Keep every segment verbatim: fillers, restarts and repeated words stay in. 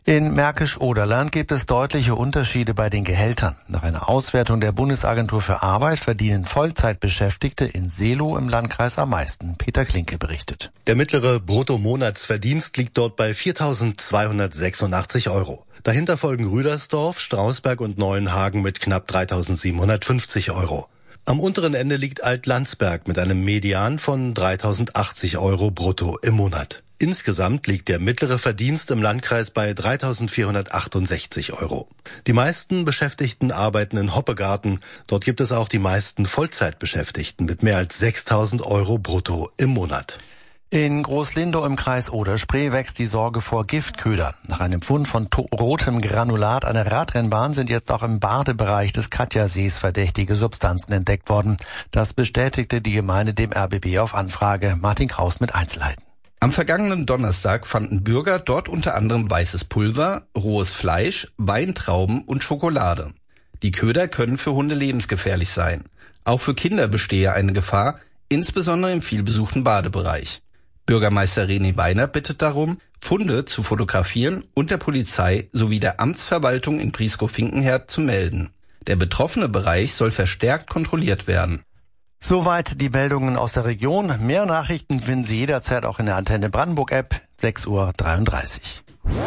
In Märkisch-Oderland gibt es deutliche Unterschiede bei den Gehältern. Nach einer Auswertung der Bundesagentur für Arbeit verdienen Vollzeitbeschäftigte in Seelow im Landkreis am meisten. Peter Klinke berichtet. Der mittlere Bruttomonatsverdienst liegt dort bei viertausendzweihundertsechsundachtzig Euro. Dahinter folgen Rüdersdorf, Strausberg und Neuenhagen mit knapp dreitausendsiebenhundertfünfzig Euro. Am unteren Ende liegt Altlandsberg mit einem Median von dreitausendachtzig Euro brutto im Monat. Insgesamt liegt der mittlere Verdienst im Landkreis bei dreitausendvierhundertachtundsechzig Euro. Die meisten Beschäftigten arbeiten in Hoppegarten. Dort gibt es auch die meisten Vollzeitbeschäftigten mit mehr als sechstausend Euro brutto im Monat. In Großlindow im Kreis Oder-Spree wächst die Sorge vor Giftködern. Nach einem Fund von to- rotem Granulat an der Radrennbahn sind jetzt auch im Badebereich des Katjasees verdächtige Substanzen entdeckt worden. Das bestätigte die Gemeinde dem R B B auf Anfrage. Martin Kraus mit Einzelheiten. Am vergangenen Donnerstag fanden Bürger dort unter anderem weißes Pulver, rohes Fleisch, Weintrauben und Schokolade. Die Köder können für Hunde lebensgefährlich sein. Auch für Kinder bestehe eine Gefahr, insbesondere im vielbesuchten Badebereich. Bürgermeister René Beiner bittet darum, Funde zu fotografieren und der Polizei sowie der Amtsverwaltung in Prieskow-Finkenherd zu melden. Der betroffene Bereich soll verstärkt kontrolliert werden. Soweit die Meldungen aus der Region. Mehr Nachrichten finden Sie jederzeit auch in der Antenne Brandenburg App, sechs Uhr dreiunddreißig.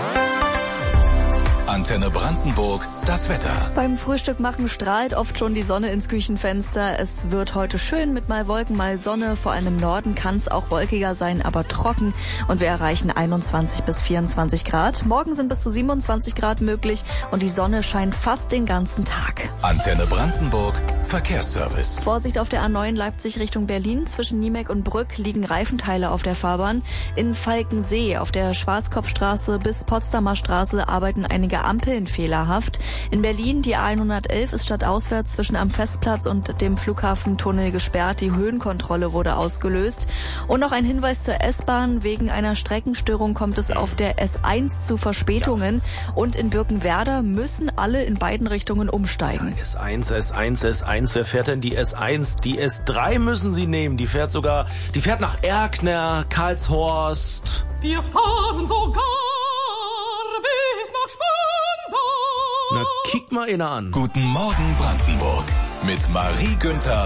Antenne Brandenburg, das Wetter. Beim Frühstück machen strahlt oft schon die Sonne ins Küchenfenster. Es wird heute schön mit mal Wolken, mal Sonne. Vor allem im Norden kann es auch wolkiger sein, aber trocken. Und wir erreichen einundzwanzig bis vierundzwanzig Grad. Morgen sind bis zu siebenundzwanzig Grad möglich und die Sonne scheint fast den ganzen Tag. Antenne Brandenburg, Verkehrsservice. Vorsicht auf der A neun Leipzig Richtung Berlin. Zwischen Niemek und Brück liegen Reifenteile auf der Fahrbahn. In Falkensee auf der Schwarzkopfstraße bis Potsdamer Straße arbeiten einige Ampeln fehlerhaft. In Berlin die A hundertelf ist stadtauswärts zwischen am Festplatz und dem Flughafentunnel gesperrt. Die Höhenkontrolle wurde ausgelöst. Und noch ein Hinweis zur S-Bahn. Wegen einer Streckenstörung kommt es auf der S eins zu Verspätungen. Und in Birkenwerder müssen alle in beiden Richtungen umsteigen. S eins, S eins, S eins. Wer fährt denn die S eins? Die S drei müssen Sie nehmen. Die fährt sogar, die fährt nach Erkner, Karlshorst. Wir fahren sogar bis nach Spandau. Na, kick mal einer an. Guten Morgen Brandenburg mit Marie Günther.